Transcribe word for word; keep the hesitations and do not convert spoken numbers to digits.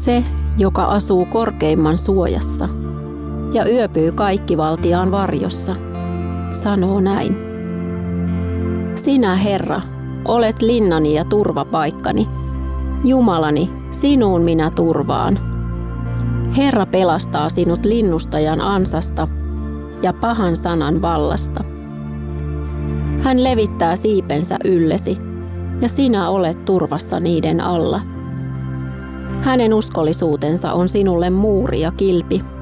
Se, joka asuu korkeimman suojassa ja yöpyy kaikkivaltiaan varjossa, sanoo näin. Sinä, Herra, olet linnani ja turvapaikkani. Jumalani, sinuun minä turvaan. Herra pelastaa sinut linnustajan ansasta ja pahan sanan vallasta. Hän levittää siipensä yllesi, ja sinä olet turvassa niiden alla. Hänen uskollisuutensa on sinulle muuri ja kilpi.